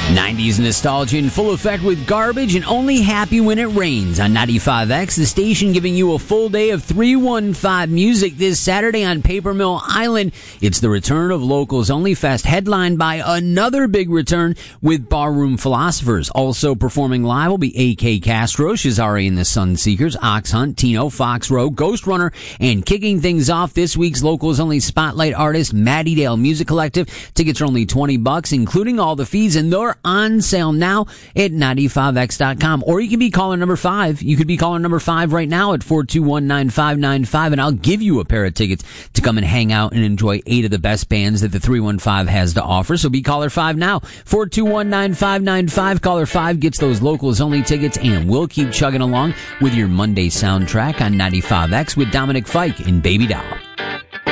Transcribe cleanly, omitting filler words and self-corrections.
90s nostalgia in full effect with Garbage and Only Happy When It Rains on 95X, the station giving you a full day of 315 music this Saturday on Paper Mill Island. It's the return of Locals Only Fest, headlined by another big return with Barroom Philosophers. Also performing live will be A.K. Castro, Shazari and the Sunseekers, Ox Hunt, Tino, Fox Row, Ghost Runner, and kicking things off this week's Locals Only Spotlight artist, Maddie Dale Music Collective. Tickets are only $20, including all the fees, and they're on sale now at 95x.com. Or you can be caller number 5. You could be caller number 5 right now at 421-9595, and I'll give you a pair of tickets to come and hang out and enjoy 8 of the best bands that the 315 has to offer. So be caller 5 now. 421-9595. Caller 5 gets those Locals Only tickets, and we'll keep chugging along with your Monday soundtrack on 95X with Dominic Fike and Baby Doll.